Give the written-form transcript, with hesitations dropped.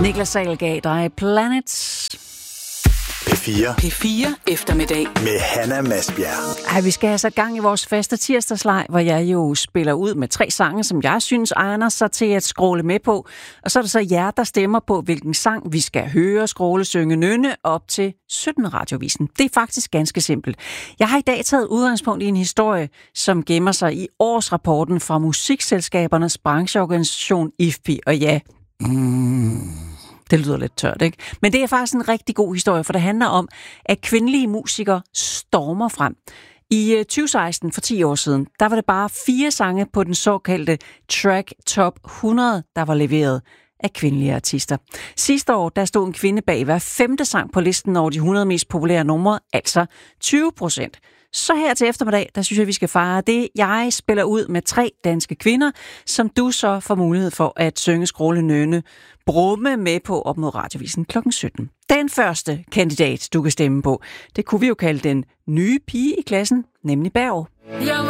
Niklas Sahl gav dig Planets. P4 eftermiddag med Hanna Masbjerg. Vi skal have sat gang i vores faste tirsdagsleg, hvor jeg jo spiller ud med 3 sange, som jeg synes egner sig til at scrolle med på. Og så er det så jer, der stemmer på, hvilken sang vi skal høre, scrolle, synge, nynne op til 17. Radiovisen. Det er faktisk ganske simpelt. Jeg har i dag taget udgangspunkt i en historie, som gemmer sig i årsrapporten fra musikselskabernes brancheorganisation IFPI. Og ja, det lyder lidt tørt, ikke? Men det er faktisk en rigtig god historie, for det handler om, at kvindelige musikere stormer frem. I 2016, for 10 år siden, der var det bare 4 sange på den såkaldte Track Top 100, der var leveret af kvindelige artister. Sidste år, der stod en kvinde bag hver 5. sang på listen over de 100 mest populære numre, altså 20%. Så her til eftermiddag, der synes jeg, vi skal fejre det. Jeg spiller ud med 3 danske kvinder, som du så får mulighed for at synge, scrolle, nynne, brumme med på op mod Radiovisen kl. 17. Den første kandidat, du kan stemme på, det kunne vi jo kalde den nye pige i klassen, nemlig Berg.